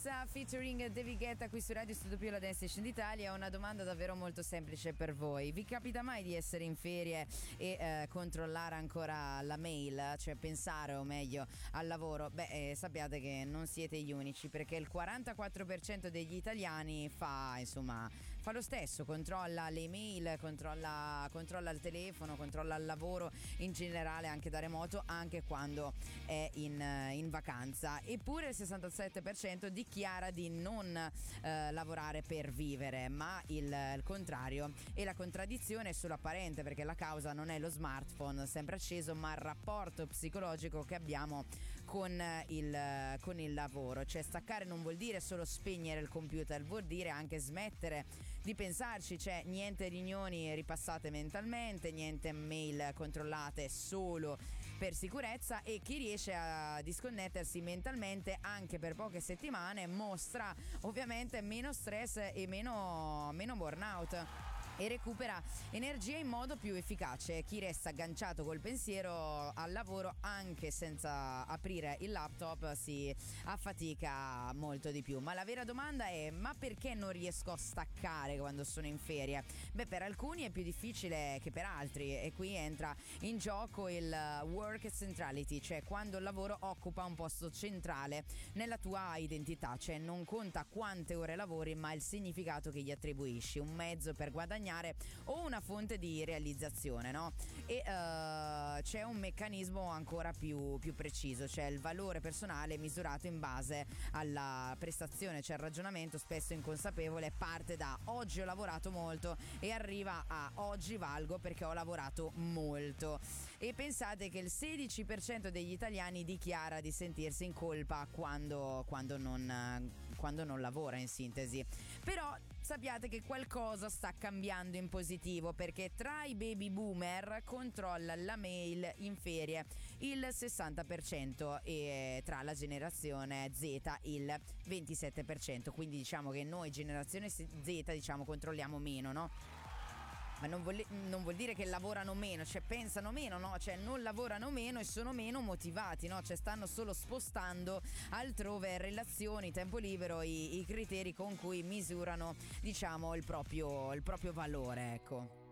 Vanessa featuring David Guetta qui su Radio Studio La Dance Station d'Italia. Una domanda davvero molto semplice per voi: vi capita mai di essere in ferie e controllare ancora la mail, cioè pensare o meglio al lavoro? Sappiate che non siete gli unici, perché il 44% degli italiani fa lo stesso, controlla le email, controlla il telefono, controlla il lavoro in generale anche da remoto, anche quando è in vacanza. Eppure il 67% dichiara di non lavorare per vivere, ma il contrario. E la contraddizione è solo apparente, perché la causa non è lo smartphone sempre acceso, ma il rapporto psicologico che abbiamo con il lavoro. Cioè, staccare non vuol dire solo spegnere il computer, vuol dire anche smettere di pensarci. Cioè, niente riunioni ripassate mentalmente, niente mail controllate solo per sicurezza, e chi riesce a disconnettersi mentalmente anche per poche settimane mostra ovviamente meno stress e meno burnout, e recupera energia in modo più efficace. Chi resta agganciato col pensiero al lavoro anche senza aprire il laptop si affatica molto di più. Ma la vera domanda è: ma perché non riesco a staccare quando sono in ferie? Per alcuni è più difficile che per altri, e qui entra in gioco il work centrality, cioè quando il lavoro occupa un posto centrale nella tua identità. Cioè, non conta quante ore lavori, ma il significato che gli attribuisci, un mezzo per guadagnare o una fonte di realizzazione, no? E c'è un meccanismo ancora più preciso, cioè il valore personale misurato in base alla prestazione. Cioè, il ragionamento spesso inconsapevole parte da oggi ho lavorato molto e arriva a oggi valgo perché ho lavorato molto. E pensate che il 16% degli italiani dichiara di sentirsi in colpa quando non lavora, in sintesi. Però sappiate che qualcosa sta cambiando in positivo, perché tra i baby boomer controlla la mail in ferie il 60% e tra la generazione Z il 27%. Quindi diciamo che noi generazione Z controlliamo meno, no? Ma non vuol dire che lavorano meno, cioè pensano meno, no? Cioè non lavorano meno e sono meno motivati, no? Cioè stanno solo spostando altrove relazioni, tempo libero, i criteri con cui misurano, il proprio valore, ecco.